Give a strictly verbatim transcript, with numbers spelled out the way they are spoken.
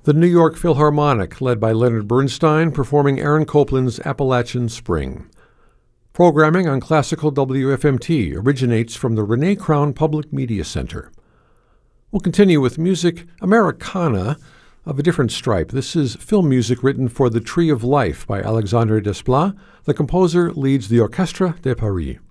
The New York Philharmonic, led by Leonard Bernstein, performing Aaron Copland's Appalachian Spring. Programming on Classical W F M T originates from the Renee Crown Public Media Center. We'll continue with music Americana of a different stripe. This is film music written for The Tree of Life by Alexandre Desplat. The composer leads the Orchestre de Paris.